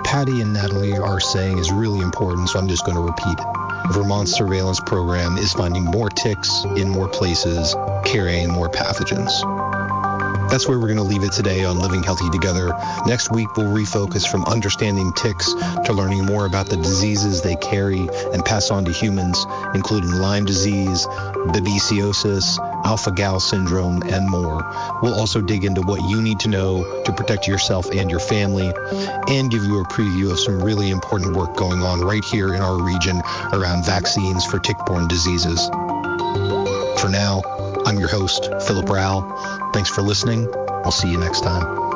what Patty and Natalie are saying is really important, so I'm just going to repeat it. Vermont's surveillance program is finding more ticks in more places, carrying more pathogens. That's where we're going to leave it today on Living Healthy Together. Next week, we'll refocus from understanding ticks to learning more about the diseases they carry and pass on to humans, including Lyme disease, babesiosis, alpha-gal syndrome, and more. We'll also dig into what you need to know to protect yourself and your family, and give you a preview of some really important work going on right here in our region around vaccines for tick-borne diseases. For now, I'm your host, Philip Rao. Thanks for listening. I'll see you next time.